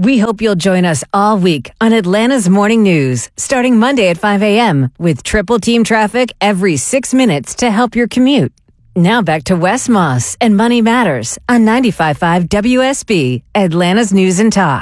We hope you'll join us all week on Atlanta's Morning News, starting Monday at 5 a.m. with triple team traffic every 6 minutes to help your commute. Now back to Wes Moss and Money Matters on 95.5 WSB, Atlanta's News and Talk.